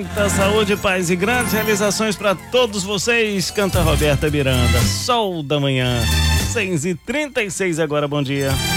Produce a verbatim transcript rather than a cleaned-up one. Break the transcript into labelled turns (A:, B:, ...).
A: muita saúde, paz e grandes realizações para todos vocês. Canta Roberta Miranda, Sol da Manhã. seis e trinta e seis agora, bom dia.